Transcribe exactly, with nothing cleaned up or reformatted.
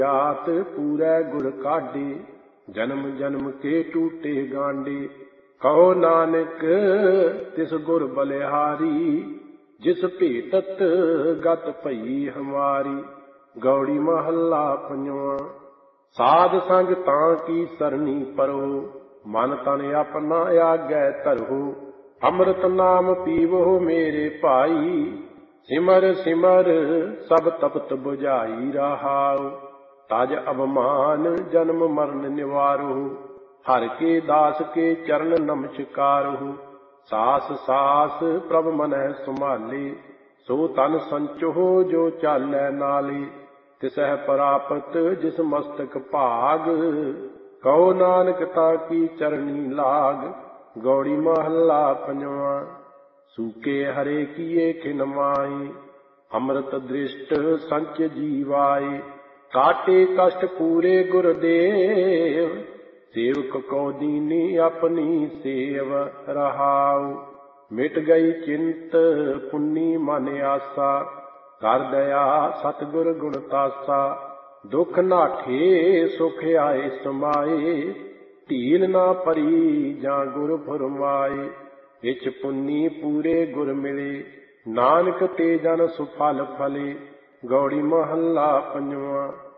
जात पूरै गुर काढे, जन्म जन्म के टूटे गांडे। कहो नानक तिस गुर बलिहारी, जिस भेटत गत भई हमारी। गौड़ी महला पंजवां। साध संग तां की सरनी परो, मन तन अपना आगै धरो। अमृत नाम पीवो मेरे भाई, सिमर सिमर सब तपत बुझाई रहाओ। तज अवमान जन्म मरण निवारो, हर के दास के चरण नमस्कारो। सास सास प्रभ मनह संभाले, सो तन संचो जो चालै नाले। तिसह प्रापत जिस मस्तक भाग, कहो नानक ताकी चरनी लाग। गौड़ी महला पंजवां। सूके हरे किए खिन माए, अमृत दृष्ट संच जीवाए। काटे कष्ट पूरे गुरदेव, सेवक को दीनी अपनी सेव रहाओ। मिट गई चिंत पुन्नी मन आसा, कर दया सतगुर गुण तासा। दुख नाठे सुख आए समाए, ढील ना परी जां गुर फुरमाए। विच पुन्नी पूरे गुर मिले, नानक ते जन सुफल फले। गौड़ी महला पंजवां।